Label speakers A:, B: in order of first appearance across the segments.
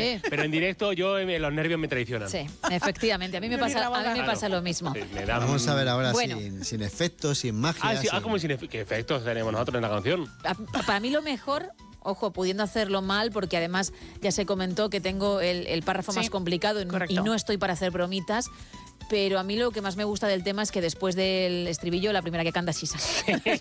A: Sí.
B: Pero en directo los nervios me traicionan.
A: Sí, efectivamente. A mí me pasa lo mismo.
B: Sí,
C: Vamos a ver ahora
A: Bueno.
C: sin efectos, sin magia.
B: Sí, como ¿qué efectos tenemos nosotros en la canción?
A: Para mí lo mejor, ojo, pudiendo hacerlo mal, porque además ya se comentó que tengo el párrafo más complicado y no estoy para hacer bromitas. Pero a mí lo que más me gusta del tema es que después del estribillo, la primera que canta es Isa.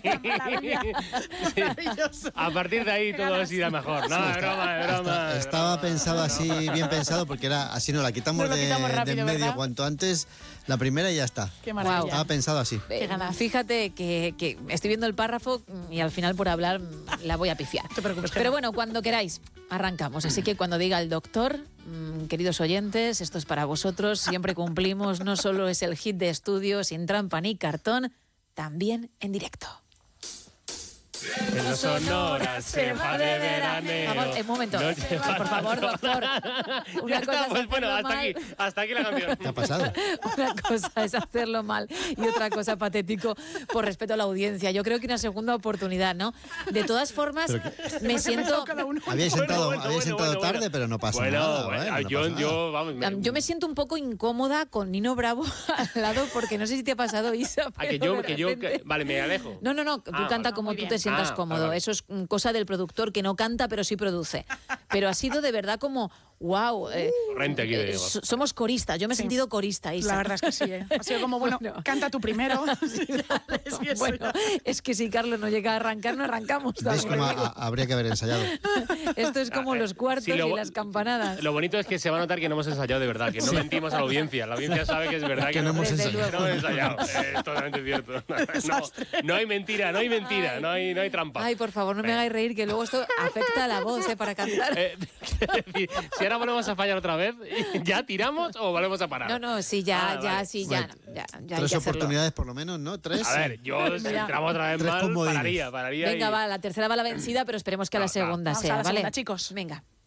B: Maravilloso. A partir de ahí todo así irá mejor. No, es broma.
C: Estaba pensado así, bien pensado, porque era así, no la quitamos de en medio cuanto antes. La primera y ya está.
D: Qué maravilla.
C: Estaba pensado así.
A: Fíjate que estoy viendo el párrafo y al final por hablar la voy a pifiar. No te preocupes. Pero bueno, cuando queráis, arrancamos. Así que cuando diga el doctor, queridos oyentes, esto es para vosotros. Siempre cumplimos. No solo es el hit de estudio sin trampa ni cartón, también en directo.
B: En los Sonora se va de veraneo.
A: Vamos, un momento. Por favor, doctor.
B: Una cosa está, pues bueno, hasta aquí la canción.
C: ¿Qué ha pasado?
A: Una cosa es hacerlo mal y otra cosa patético por respeto a la audiencia. Yo creo que una segunda oportunidad, ¿no? De todas formas, me siento...
C: Habíais entrado tarde, pero no pasa nada.
A: Yo me siento un poco incómoda con Nino Bravo al lado porque no sé si te ha pasado, Isa.
B: Vale, me alejo.
A: No, tú canta como tú te sientas cómodo. Vale. Eso es cosa del productor que no canta pero sí produce. Pero ha sido de verdad como, wow. Somos coristas. Yo me he sentido corista, Isa.
D: La verdad es que sí. Ha sido como, bueno, canta tú primero.
A: Bueno, es que si Carlos no llega a arrancar, no arrancamos.
C: ¿Ves cómo habría que haber ensayado?
A: Esto es como los cuartos y las campanadas.
B: Lo bonito es que se va a notar que no hemos ensayado de verdad, que no mentimos a la audiencia. La audiencia sabe que es verdad que no hemos ensayado. No hemos ensayado. Es totalmente cierto. No hay mentira, no hay trampa.
A: Ay, por favor, no me hagáis reír, que luego esto afecta a la voz para cantar.
B: Si ahora volvemos a fallar otra vez, ¿ya tiramos o volvemos a parar?
A: No, sí, ya.
C: 3 oportunidades por lo menos, ¿no? 3.
B: A ver, si entramos otra vez mal, pararía.
A: Venga, va, la tercera va la vencida, pero esperemos que a la segunda sea,
D: ¿vale?
A: Segunda,
D: chicos.
A: Venga.